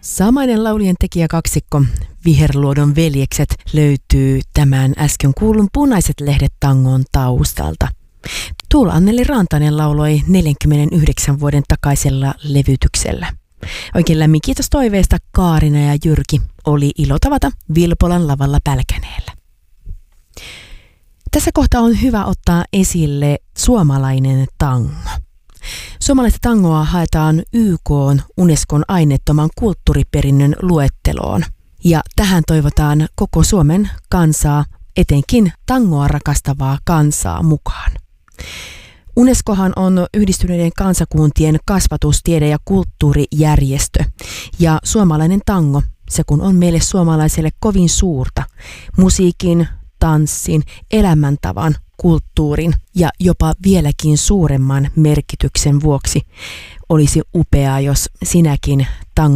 Samainen laulujen tekijäkaksikko Viherluodon veljekset löytyy tämän äsken kuulun Punaiset lehdet tangon taustalta. Tuula Anneli Rantanen lauloi 49 vuoden takaisella levytyksellä. Oikein lämmin kiitos toiveesta Kaarina ja Jyrki. Oli ilo tavata Vilpolan lavalla Pälkäneellä. Tässä kohtaa on hyvä ottaa esille suomalainen tango. Suomalaista tangoa haetaan YK:n Unescon aineettoman kulttuuriperinnön luetteloon. Ja tähän toivotaan koko Suomen kansaa, etenkin tangoa rakastavaa kansaa mukaan. Unescohan on Yhdistyneiden kansakuntien kasvatus-, tiede- ja kulttuurijärjestö. Ja suomalainen tango, se kun on meille suomalaiselle kovin suurta, musiikin, tanssin, elämäntavan, kulttuurin ja jopa vieläkin suuremman merkityksen vuoksi olisi upeaa, jos sinäkin tango